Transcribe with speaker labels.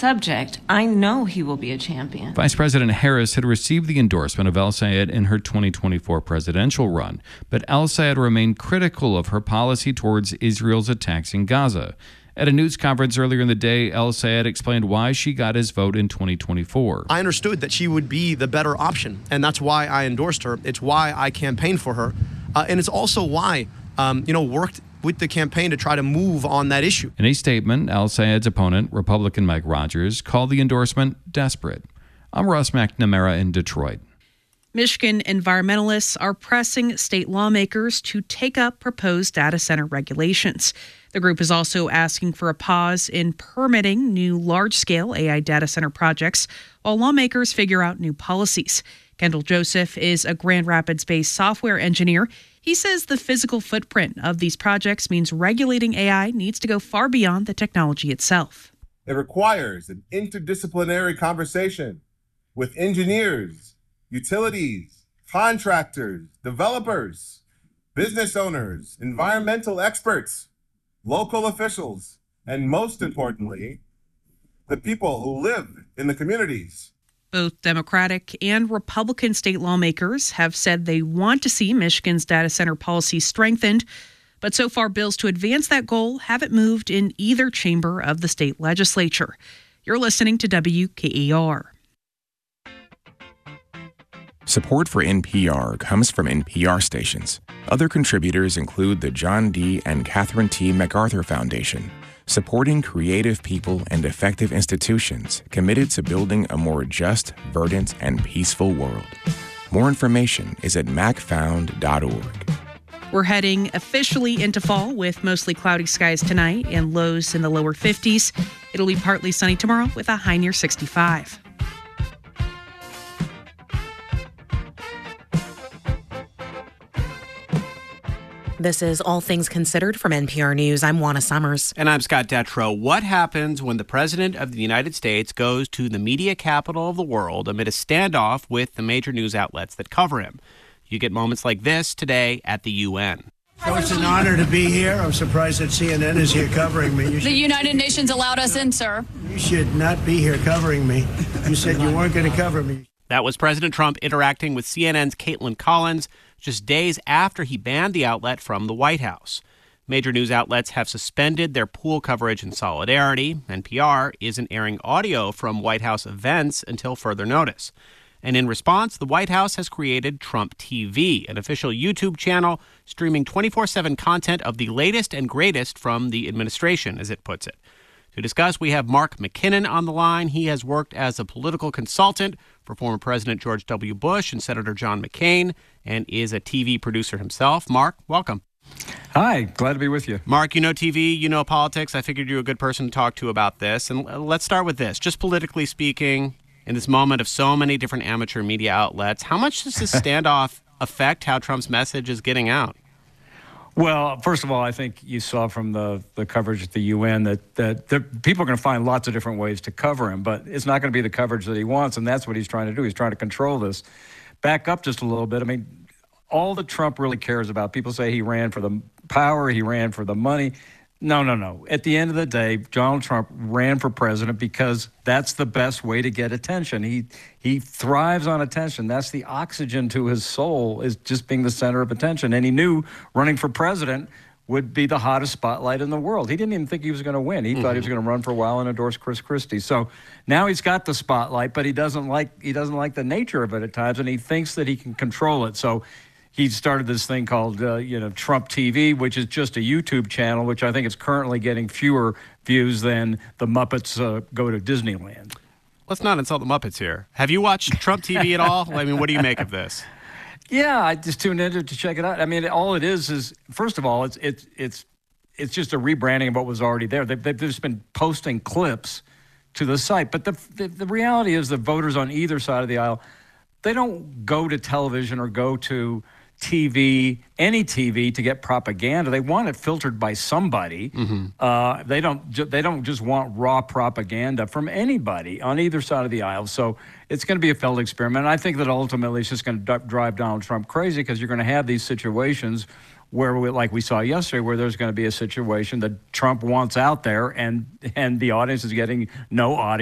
Speaker 1: subject, I know he will be a champion.
Speaker 2: Vice President Harris had received the endorsement of El-Sayed in her 2024 presidential run, but El-Sayed remained critical of her policy towards Israel's attacks in Gaza. At a news conference earlier in the day, El-Sayed explained why she got his vote in 2024.
Speaker 3: I understood that she would be the better option, and that's why I endorsed her. It's why I campaigned for her, and it's also why, worked with the campaign to try to move on that issue.
Speaker 2: In a statement, El-Sayed's opponent, Republican Mike Rogers, called the endorsement desperate. I'm Russ McNamara in Detroit.
Speaker 4: Michigan environmentalists are pressing state lawmakers to take up proposed data center regulations. The group is also asking for a pause in permitting new large-scale AI data center projects while lawmakers figure out new policies. Kendall Joseph is a Grand Rapids-based software engineer. He says the physical footprint of these projects means regulating AI needs to go far beyond the technology itself.
Speaker 5: It requires an interdisciplinary conversation with engineers, utilities, contractors, developers, business owners, environmental experts, local officials, and most importantly, the people who live in the communities.
Speaker 4: Both Democratic and Republican state lawmakers have said they want to see Michigan's data center policy strengthened, but so far bills to advance that goal haven't moved in either chamber of the state legislature. You're listening to WKER.
Speaker 6: Support for NPR comes from NPR stations. Other contributors include the John D. and Catherine T. MacArthur Foundation, supporting creative people and effective institutions committed to building a more just, verdant, and peaceful world. More information is at macfound.org.
Speaker 4: We're heading officially into fall with mostly cloudy skies tonight and lows in the lower 50s. It'll be partly sunny tomorrow with a high near 65.
Speaker 7: This is All Things Considered from NPR News. I'm Juana Summers.
Speaker 8: And I'm Scott Detrow. What happens when the President of the United States goes to the media capital of the world amid a standoff with the major news outlets that cover him? You get moments like this today at the UN.
Speaker 9: So it's an honor to be here. I'm surprised that CNN is here covering me.
Speaker 10: The United Nations allowed us in, sir.
Speaker 9: You should not be here covering me. You said you weren't going to cover me.
Speaker 8: That was President Trump interacting with CNN's Caitlin Collins just days after he banned the outlet from the White House. Major news outlets have suspended their pool coverage in solidarity. NPR isn't airing audio from White House events until further notice. And in response, the White House has created Trump TV, an official YouTube channel streaming 24/7 content of the latest and greatest from the administration, as it puts it. To discuss, we have Mark McKinnon on the line. He has worked as a political consultant for former President George W. Bush and Senator John McCain and is a TV producer himself. Mark, welcome.
Speaker 11: Hi, glad to be with you.
Speaker 8: Mark, you know TV, you know politics. I figured you were a good person to talk to about this. And let's start with this. Just politically speaking, in this moment of so many different amateur media outlets, how much does this standoff affect how Trump's message is getting out?
Speaker 11: Well, first of all, I think you saw from the coverage at the UN that people are going to find lots of different ways to cover him, but it's not going to be the coverage that he wants, and that's what he's trying to do. He's trying to control this. Back up just a little bit. I mean, all that Trump really cares about, people say he ran for the power, he ran for the money. No. At the end of the day, Donald Trump ran for president because that's the best way to get attention. He thrives on attention. That's the oxygen to his soul, is just being the center of attention. And he knew running for president would be the hottest spotlight in the world. He didn't even think he was going to win. He thought he was going to run for a while and endorse Chris Christie. So now he's got the spotlight, but he doesn't like the nature of it at times, and he thinks that he can control it. So he started this thing called, Trump TV, which is just a YouTube channel, which I think is currently getting fewer views than the Muppets Go to Disneyland.
Speaker 8: Let's not insult the Muppets here. Have you watched Trump TV at all? I mean, what do you make of this?
Speaker 11: Yeah, I just tuned in to check it out. I mean, all it is first of all, it's just a rebranding of what was already there. They've just been posting clips to the site. But the reality is the voters on either side of the aisle, they don't go to television or go to TV, any TV, to get propaganda. They want it filtered by somebody. They don't just want raw propaganda from anybody on either side of the aisle. So it's going to be a failed experiment. And I think that ultimately it's just going to drive Donald Trump crazy, because you're going to have these situations where, like we saw yesterday, where there's going to be a situation that Trump wants out there and the audience is getting no audience.